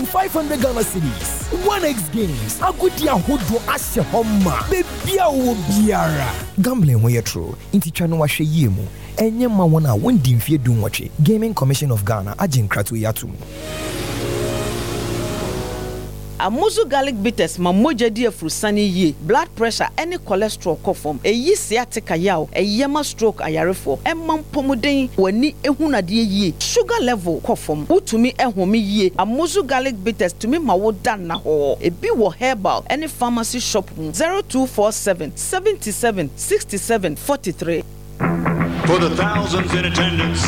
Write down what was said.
500 Ghana cedis. 1x games. Agudia hodo ashe homma. Bebia wo biara. Gambling wey true. Inti chano wa hwe yemu. Enye ma wona wondi mfie dunwotwe. Gaming Commission of Ghana aginkratu yatum. Amuzu garlic bitters ma moja di afrusani ye, blood pressure any cholesterol kofom, eyi sciatica yaw, eyema stroke ayarefo, emam pomuden wani ehunade ye, sugar level kofom, utumi ehome ye, Amuzu garlic bitters tumi ma wo dan na ho, ebi wo herbal any pharmacy shop 0247 77 67 43. For the thousands in attendance